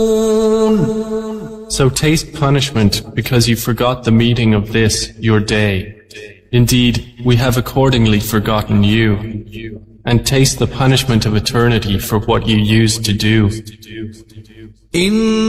So taste punishment because you forgot the meeting of this, your day. Indeed, we have accordingly forgotten you. And taste the punishment of eternity for what you used to do.